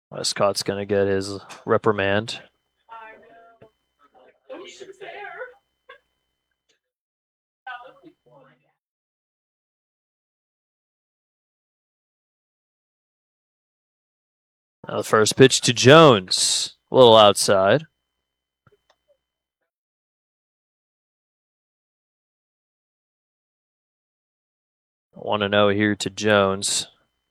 Westcott's going to get his reprimand. Now the first pitch to Jones. A little outside. Want to know here to Jones.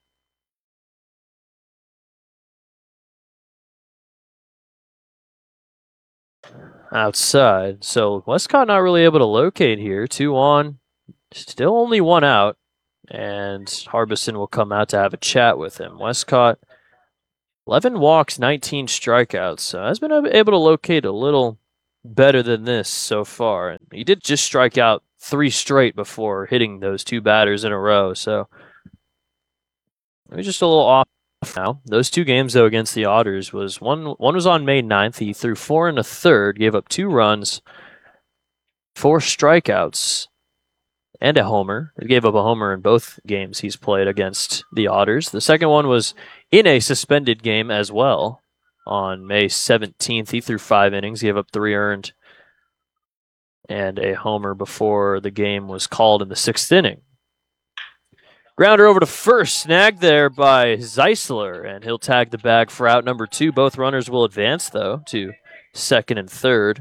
Outside. So Westcott not really able to locate here. 2 on. Still only 1 out. And Harbison will come out to have a chat with him. Westcott, 11 walks, 19 strikeouts. So has been able to locate a little better than this so far. And he did just strike out 3 straight before hitting those 2 batters in a row. So maybe just a little off now. Those 2 games, though, against the Otters was one was on May 9th. He threw 4 1/3, gave up 2 runs, 4 strikeouts, and a homer. He gave up a homer in both games he's played against the Otters. The second one was in a suspended game as well on May 17th. He threw 5 innings, gave up 3 earned, and a homer before the game was called in the 6th inning. Grounder over to first, snagged there by Zeisler, and he'll tag the bag for out number 2. Both runners will advance, though, to second and third.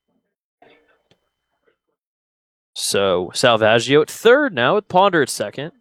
So Salvaggio at third now with Ponder at second.